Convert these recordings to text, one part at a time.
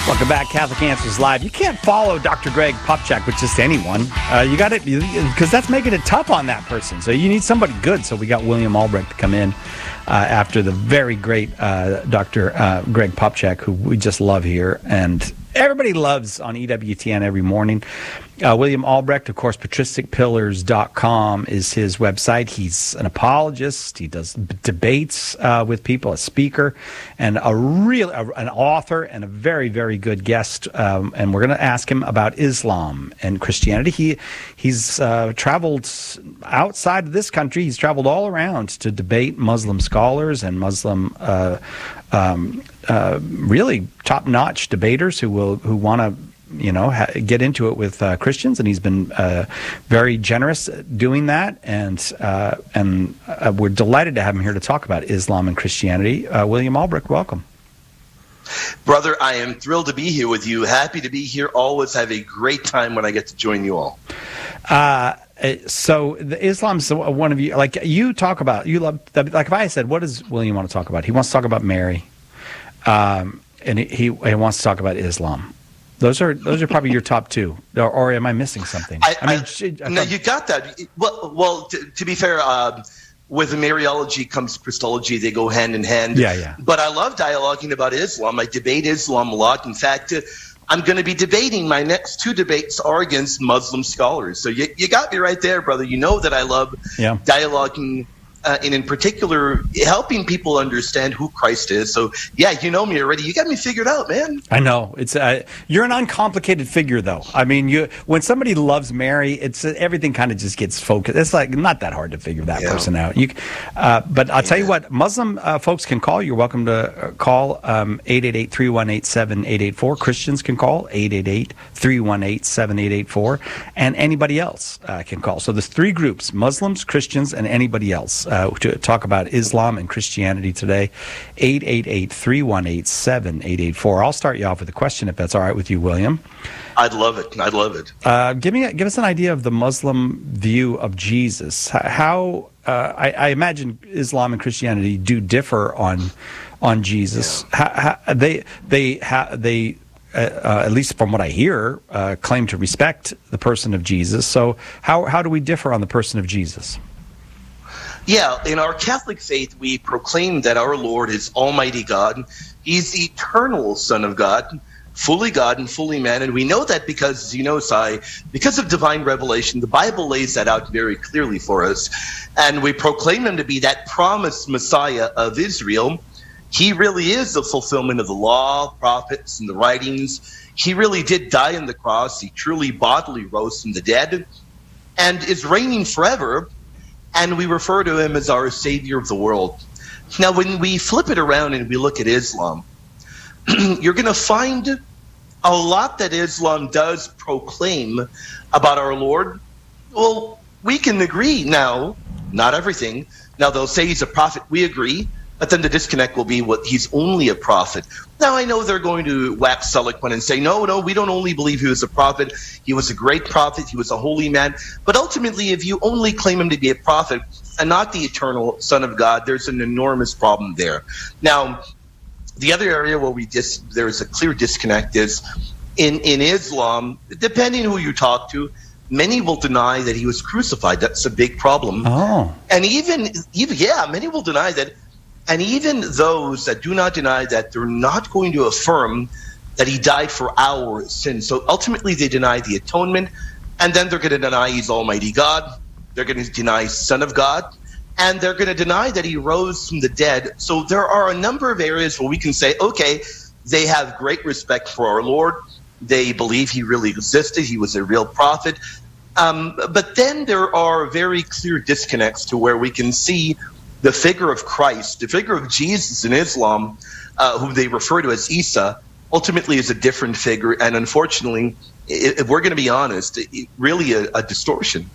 Welcome back, Catholic Answers Live. You can't follow Dr. Greg Popcak with just anyone. You got it, because that's making it tough on that person. So you need somebody good. So we got William Albrecht to come in after the very great Dr. Greg Popcak, who we just love here. And everybody loves on EWTN every morning. William Albrecht, of course, patristicpillars.com is his website. He's an apologist. He does debates with people, a speaker, and an author, and a very, very good guest. And we're going to ask him about Islam and Christianity. He's traveled outside of this country. He's traveled all around to debate Muslim scholars and Muslim really top-notch debaters who want to get into it with Christians, and he's been very generous doing that, and we're delighted to have him here to talk about Islam and Christianity. William Albrecht, welcome. Brother, I am thrilled to be here with you. Happy to be here. Always have a great time when I get to join you all. So the Islam's one of you, like you talk about, you love, like if I said, what does William want to talk about? He wants to talk about Mary, and he wants to talk about Islam. Those are probably your top two, or am I missing something? No, you got that. Well, to be fair, with Mariology comes Christology. They go hand in hand. Yeah. But I love dialoguing about Islam. I debate Islam a lot. In fact, I'm going to be debating. My next two debates are against Muslim scholars. So you got me right there, brother. You know that I love dialoguing. And in particular, helping people understand who Christ is. So, yeah, you know me already. You got me figured out, man. I know. It's you're an uncomplicated figure, though. I mean, when somebody loves Mary, it's everything kind of just gets focused. It's like not that hard to figure that person out. But I'll tell you what, Muslim folks can call. You're welcome to call 888-318-7884. Christians can call 888-318-7884. And anybody else can call. So there's three groups, Muslims, Christians, and anybody else. To talk about Islam and Christianity today, 888-318-7884. I'll start you off with a question, if that's all right with you, William. I'd love it. Give us an idea of the Muslim view of Jesus. How I imagine Islam and Christianity do differ on Jesus. Yeah. They at least from what I hear, claim to respect the person of Jesus. So how do we differ on the person of Jesus? Yeah, in our Catholic faith, we proclaim that our Lord is Almighty God. He's the eternal Son of God and fully man. And we know that because, as you know, Sai, because of divine revelation, the Bible lays that out very clearly for us. And we proclaim him to be that promised Messiah of Israel. He really is the fulfillment of the law, prophets, and the writings. He really did die on the cross. He truly bodily rose from the dead and is reigning forever. And we refer to him as our Savior of the world. Now, when we flip it around and we look at Islam, you're going to find a lot that Islam does proclaim about our Lord. Well, we can agree now, not everything. Now, they'll say he's a prophet. We agree. But then the disconnect will be what he's only a prophet. Now, I know they're going to wax eloquent and say, no, we don't only believe he was a prophet. He was a great prophet. He was a holy man. But ultimately, if you only claim him to be a prophet and not the eternal Son of God, there's an enormous problem there. Now, the other area where there is a clear disconnect is in Islam, depending who you talk to, many will deny that he was crucified. That's a big problem. Oh. And many will deny that. And even those that do not deny that, they're not going to affirm that he died for our sins. So ultimately they deny the atonement, and then they're going to deny he's Almighty God. They're going to deny Son of God, and they're going to deny that he rose from the dead. So there are a number of areas where we can say, okay, they have great respect for our Lord. They believe he really existed. He was a real prophet. But then there are very clear disconnects to where we can see the figure of Christ, the figure of Jesus in Islam, whom they refer to as Isa, ultimately is a different figure. And unfortunately, if we're going to be honest, really a distortion.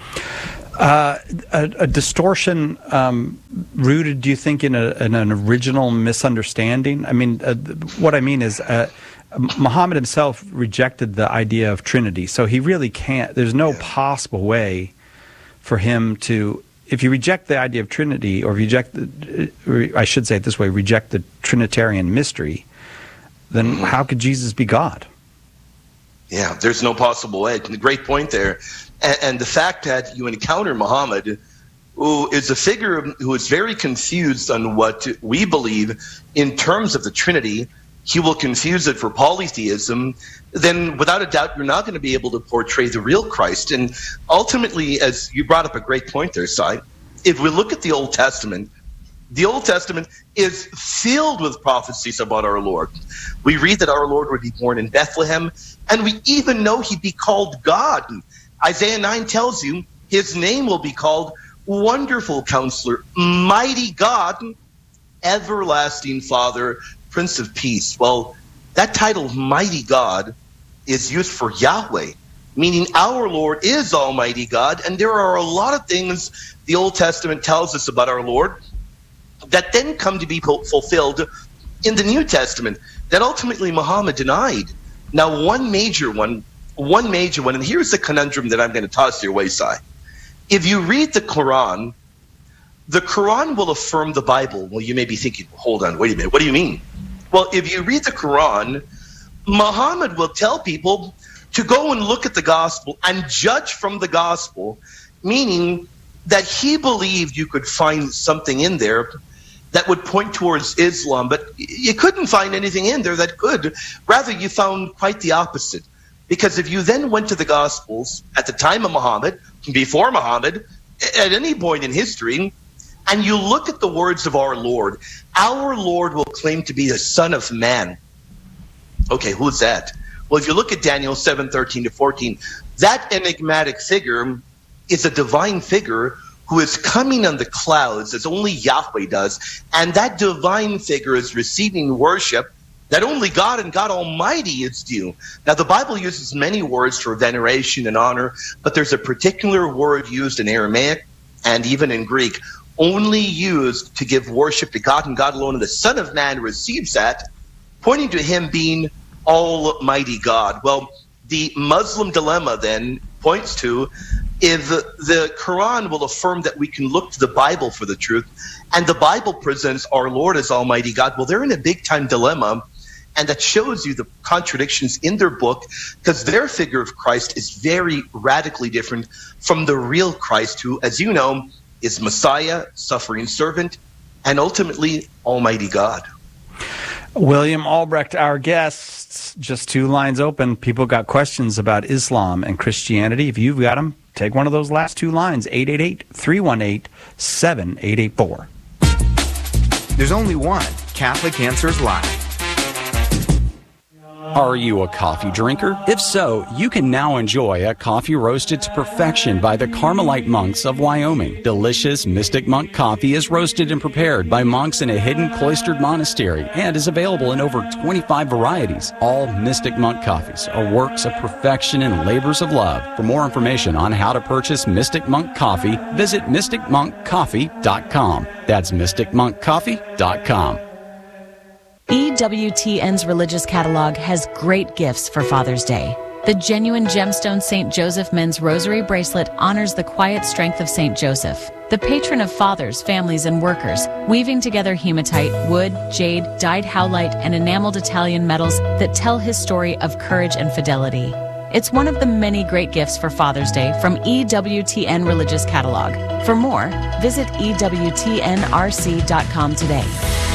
A distortion rooted, do you think, in an original misunderstanding? I mean, what I mean is Muhammad himself rejected the idea of Trinity, so he really can't, there's no possible way for him to, if you reject the idea of Trinity, or if you reject, I should say it this way, reject the Trinitarian mystery, then how could Jesus be God? Yeah, there's no possible way. Great point there. And the fact that you encounter Muhammad, who is a figure who is very confused on what we believe in terms of the Trinity, he will confuse it for polytheism, then without a doubt you're not going to be able to portray the real Christ. And ultimately, as you brought up a great point there, Si, if we look at the Old Testament is filled with prophecies about our Lord. We read that our Lord would be born in Bethlehem, and we even know he'd be called God. Isaiah 9 tells you his name will be called Wonderful Counselor, Mighty God, Everlasting Father, Prince of Peace. Well, that title, Mighty God, is used for Yahweh, meaning our Lord is Almighty God, and there are a lot of things the Old Testament tells us about our Lord that then come to be fulfilled in the New Testament that ultimately Muhammad denied. Now, one major one, and here's the conundrum that I'm going to toss your way, Si. If you read the Quran will affirm the Bible. Well, you may be thinking, hold on, wait a minute, what do you mean? Well, if you read the Quran, Muhammad will tell people to go and look at the gospel and judge from the gospel, meaning that he believed you could find something in there that would point towards Islam, but you couldn't find anything in there that could. Rather, you found quite the opposite. Because if you then went to the Gospels at the time of Muhammad, before Muhammad, at any point in history, and you look at the words of our Lord will claim to be the Son of Man. Okay, who's that? Well, if you look at Daniel 7:13-14, that enigmatic figure is a divine figure who is coming on the clouds as only Yahweh does, and that divine figure is receiving worship that only God and God Almighty is due. Now, the Bible uses many words for veneration and honor, but there's a particular word used in Aramaic and even in Greek, only used to give worship to God and God alone, and the Son of Man receives that, pointing to him being Almighty God. Well, the Muslim dilemma then points to if the Quran will affirm that we can look to the Bible for the truth, and the Bible presents our Lord as Almighty God, well, they're in a big-time dilemma, and that shows you the contradictions in their book, because their figure of Christ is very radically different from the real Christ, who, as you know, is Messiah, suffering servant, and ultimately Almighty God. William Albrecht, our guest. Just two lines open. People got questions about Islam and Christianity. If you've got them, take one of those last two lines, 888-318-7884. There's only one Catholic Answers Live. Are you a coffee drinker? If so, you can now enjoy a coffee roasted to perfection by the Carmelite monks of Wyoming. Delicious Mystic Monk coffee is roasted and prepared by monks in a hidden cloistered monastery and is available in over 25 varieties. All Mystic Monk coffees are works of perfection and labors of love. For more information on how to purchase Mystic Monk coffee, visit mysticmonkcoffee.com. That's mysticmonkcoffee.com. EWTN's religious catalog has great gifts for Father's Day. The genuine gemstone St. Joseph men's rosary bracelet honors the quiet strength of St. Joseph, the patron of fathers, families, and workers, weaving together hematite, wood, jade, dyed howlite, and enameled Italian metals that tell his story of courage and fidelity. It's one of the many great gifts for Father's Day from EWTN Religious Catalog. For more, visit EWTNRC.com today.